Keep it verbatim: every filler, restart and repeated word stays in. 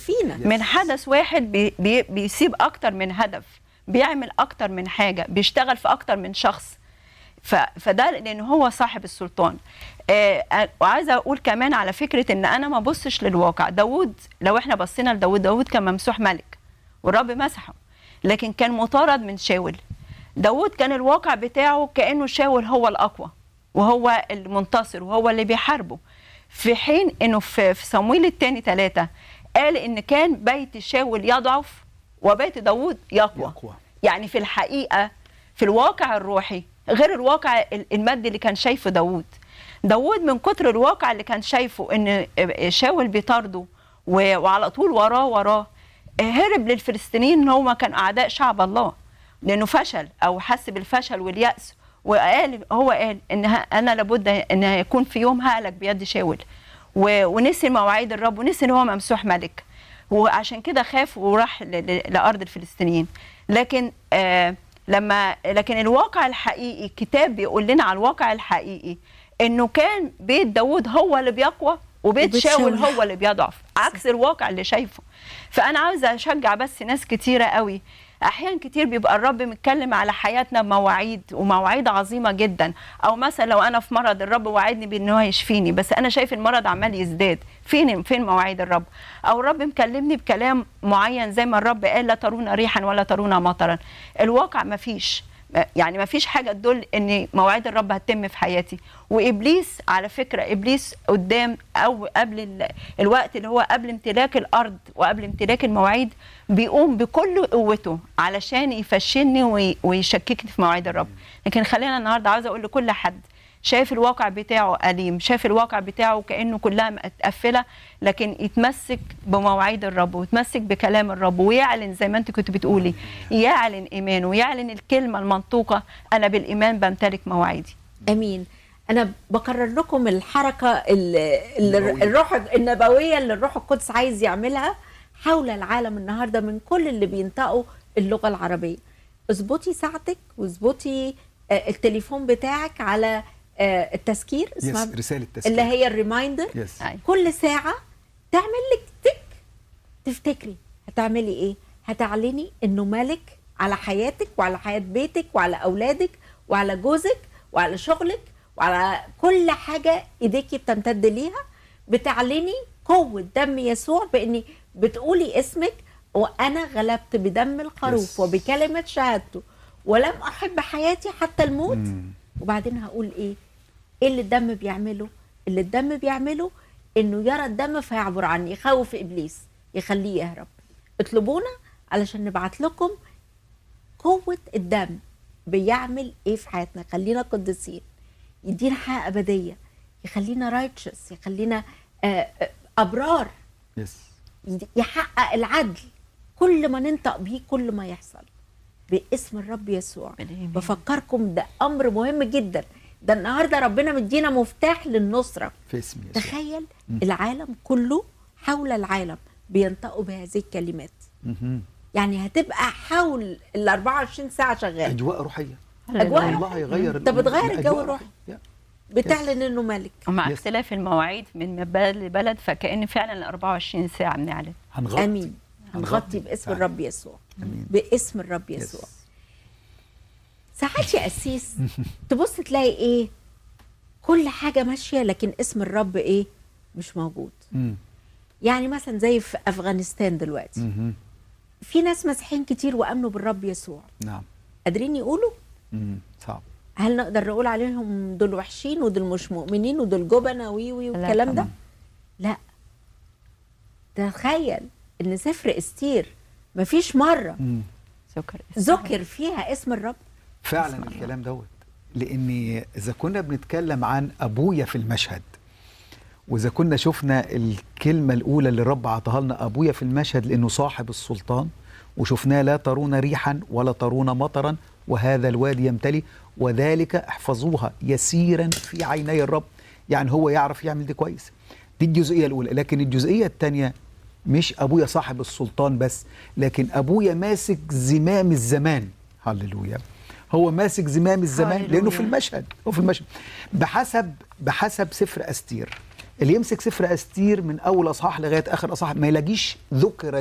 فينا من حدث واحد بي بي بيسيب اكتر من هدف، بيعمل اكتر من حاجه، بيشتغل في اكتر من شخص. فده لان هو صاحب السلطان. آه وعايزه اقول كمان على فكره ان انا ما بصش للواقع. داود لو احنا بصينا لداود، داود كان ممسوح ملك والرب مسحه، لكن كان مطارد من شاول. داود كان الواقع بتاعه كانه شاول هو الاقوى وهو المنتصر وهو اللي بيحاربه، في حين انه في صمويل الثاني ثلاثة قال ان كان بيت شاول يضعف وبيت داود يقوى. يقوى. يعني في الحقيقه في الواقع الروحي غير الواقع المادي اللي كان شايفه داود. داود من كتر الواقع اللي كان شايفه ان شاول بيطارده وعلى طول وراه وراه هرب للفلسطينيين ان هم كانوا اعداء شعب الله، لانه فشل او حس بالفشل واليأس، وقال هو قال ان انا لابد ان يكون في يوم هلك بيد شاول، ونسي مواعيد الرب ونسي ان هو ممسوح ملك، وعشان كده خاف وراح لارض الفلسطينيين. لكن آه لما لكن الواقع الحقيقي الكتاب بيقول لنا على الواقع الحقيقي انه كان بيت داود هو اللي بيقوى وبيت شاول هو اللي بيضعف، عكس الواقع اللي شايفه. فانا عاوزه اشجع بس ناس كتيره قوي، احيان كتير بيبقى الرب متكلم على حياتنا بمواعيد ومواعيد عظيمه جدا، او مثلا لو انا في مرض الرب وعدني بان هو يشفيني، بس انا شايف المرض عمال يزداد، فين فين مواعيد الرب؟ او الرب مكلمني بكلام معين زي ما الرب قال لا ترون ريحا ولا ترون مطرا. الواقع ما فيش، يعني ما فيش حاجه تدل ان مواعيد الرب هتتم في حياتي. وابليس على فكره ابليس قدام او قبل الوقت اللي هو قبل امتلاك الارض وقبل امتلاك المواعيد بيقوم بكل قوته علشان يفشلني ويشككني في مواعيد الرب. لكن خلينا النهارده عاوزه اقول لكل حد شايف الواقع بتاعه أليم، شايف الواقع بتاعه كأنه كلها متقفلة، لكن يتمسك بمواعيد الرب ويتمسك بكلام الرب ويعلن زي ما انت كنت بتقولي، يعلن إيمانه ويعلن الكلمة المنطوقة أنا بالإيمان بمتلك مواعيدي. أمين. أنا بكرر لكم الحركة اللي الروح النبوية اللي الروح القدس عايز يعملها حول العالم النهاردة من كل اللي بينطقوا اللغة العربية. اظبطي ساعتك واظبطي التليفون بتاعك على التذكير، اسمها yes, رسالة تذكير اللي هي الريمايندر. yes. كل ساعة تعمل لك تك تفتكري هتعملي ايه؟ هتعلني انه ملك على حياتك وعلى حياة بيتك وعلى اولادك وعلى جوزك وعلى شغلك وعلى كل حاجة ايديكي بتمتد ليها. بتعلني قوة دم يسوع باني بتقولي اسمك وانا غلبت بدم الخروف yes. وبكلمة شهادته ولم احب حياتي حتى الموت. mm. وبعدين هقول ايه؟ ايه اللي الدم بيعمله؟ اللي الدم بيعمله انه يرى الدم فيعبر عني، يخوف ابليس يخليه يهرب. اطلبونا علشان نبعت لكم قوة الدم بيعمل ايه في حياتنا، خلينا قديسين، يدينا حياة ابدية، يخلينا رايتشس، يخلينا ابرار، yes. يحقق العدل. كل ما ننطق بيه كل ما يحصل باسم الرب يسوع. بفكركم ده امر مهم جدا، ده النهارده ربنا مدينا مفتاح للنصره في اسم يسوع. تخيل م. العالم كله حول العالم بينطقوا بهذه الكلمات. م- يعني هتبقى حول ال أربعة وعشرين ساعه شغاله. اجواء روحيه، اجواء الله يغير. انت بتغير الجو الروحي، بتعلن انه ملك. ومع اختلاف المواعيد من بلد لبلد فكأن فعلا ال أربعة وعشرين ساعه بنعلن. هنغطي. امين. هنغطي باسم تعالى. الرب يسوع. أمين. باسم الرب يسوع. يس. ساعات يا قسيس تبص تلاقي ايه؟ كل حاجه ماشيه لكن اسم الرب ايه؟ مش موجود. مم. يعني مثلا زي في افغانستان دلوقتي مم. في ناس مسيحيين كتير وامنوا بالرب يسوع. نعم. قادرين يقولوا؟ امم صعب. هل نقدر نقول عليهم دول وحشين ودول مش مؤمنين ودول جبنة وي وي والكلام ده؟ لا. تخيل ان سفر استير مفيش مره ذكر ذكر فيها اسم الرب. فعلا اسم الكلام دوت، لان اذا كنا بنتكلم عن ابويا في المشهد، واذا كنا شفنا الكلمه الاولى اللي الرب عطاها لنا ابويا في المشهد لانه صاحب السلطان، وشفناه لا ترون ريحا ولا ترون مطرا وهذا الوادي يمتلي وذلك احفظوها يسيرا في عيني الرب. يعني هو يعرف يعمل دي كويس. دي الجزئيه الاولى. لكن الجزئيه الثانيه مش ابويا صاحب السلطان بس، لكن ابويا ماسك زمام الزمان. هللويا. هو ماسك زمام الزمان لانه في المشهد، هو في المشهد بحسب بحسب سفر استير. اللي يمسك سفر استير من اول اصحاح لغايه اخر اصحاح ما يلاقيش ذكر